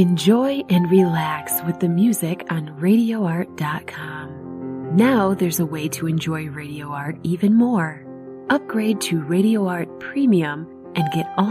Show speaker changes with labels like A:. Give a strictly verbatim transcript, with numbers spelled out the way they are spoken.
A: Enjoy and relax with the music on radio art dot com. Now there's a way to enjoy Radio Art even more. Upgrade to Radio Art Premium and get all